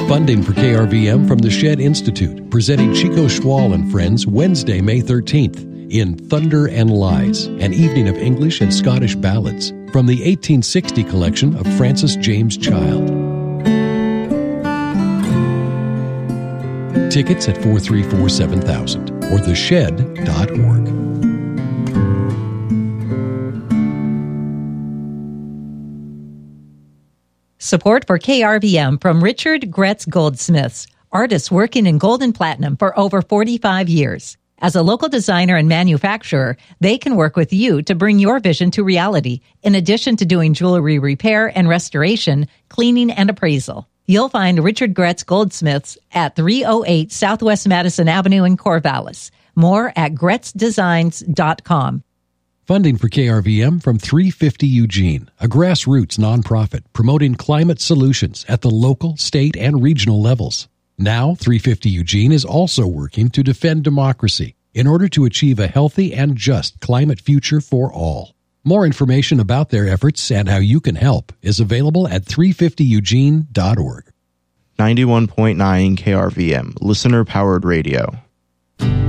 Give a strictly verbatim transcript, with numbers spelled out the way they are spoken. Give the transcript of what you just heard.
Funding for K R V M from the Shed Institute, presenting Chico Schwal and Friends Wednesday, May thirteenth in Thunder and Lies, an evening of English and Scottish ballads from the eighteen sixty collection of Francis James Child. Tickets at four three four, seven thousand or the shed dot org. Support for K R V M from Richard Gretz Goldsmiths, artists working in gold and platinum for over forty-five years. As a local designer and manufacturer, they can work with you to bring your vision to reality, in addition to doing jewelry repair and restoration, cleaning, and appraisal. You'll find Richard Gretz Goldsmiths at three oh eight Southwest Madison Avenue in Corvallis. More at gretz designs dot com. Funding for K R V M from three fifty Eugene, a grassroots nonprofit promoting climate solutions at the local, state, and regional levels. Now, three fifty Eugene is also working to defend democracy in order to achieve a healthy and just climate future for all. More information about their efforts and how you can help is available at three fifty eugene dot org. ninety-one point nine K R V M, listener-powered radio.